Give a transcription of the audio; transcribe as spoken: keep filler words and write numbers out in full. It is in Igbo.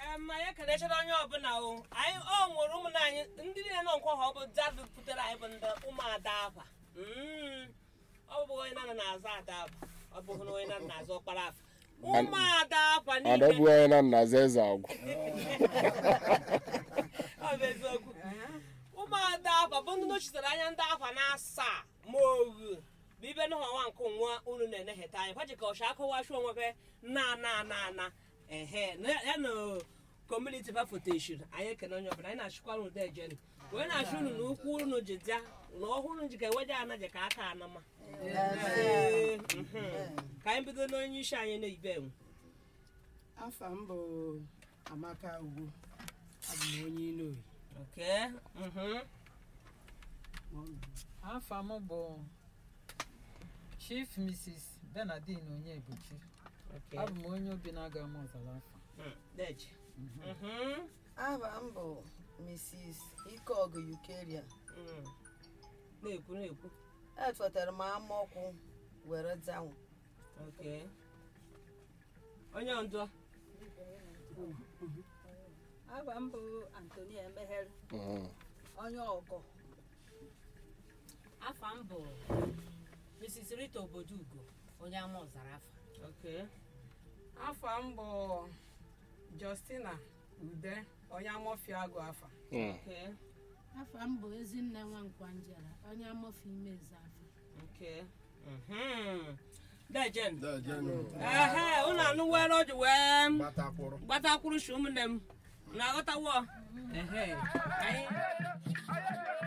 ma ya kere chara onye ọbụla o anyị o nwere ụmụnna anyị ndị niile nọ nkwa ha ọ bụ jadụ pụtara anyị bụ ndị ụmụada afa ọ bụ onye na na-aza ada afa ọ bụghị na onye na na-aza ọkpara afa ụmụada afa niile ada bụ onye na na-aza eze agwụ ọ bụ eziokwu ụmụada afa bụ ndị nọchitere anya ndị afa na-asaa ma ohu bụ ibe nụha nwa nke nwa unu na-enegheta anyị kwaji ka ọcha akọwachi onwe na na na na ehe ya na community fa fotation anyị ekene onye ọbụla anyị na-achịkwara ụda ejeni wee na-achụ unu na ukwu unu ji dịa na ọhụrụ ji ka eweje anaje ka aka anama ka anyị bido n'onye isi anyị na-ibe enwe afa m bụ Amaka Ugwu abụ m onye Inoyi. okay afa m bụ Chief Missus Bernardine Onyebuchi. Abụ m onye obi na-aga m ọzara afa. Deji. Aha m bụ Missus Ikeọgụ Ukeria. Na-ekwu na-ekwu. Etwetara m amaokwu were zanwụ. Okay. Onye ọzọ. Aha m bụ Antonia Emeghere. Onye ọgọ. Afa m bụ Missus Rita Obodugo, onye ama ọzara afa. Okay. Afa m bụ Justina Ude, onye amọfịa agụ afa. Okay. Afa m bụ Ezinne Nwankwanjera, onye amọfịa imezi afa. Okay. Mhm. Dejen. Dejen. Ehe, unu anụ were oji wee gbatakwuru gbatakwuru shi ụmụnne m. Na-aghọtawo? Ehe. Anyị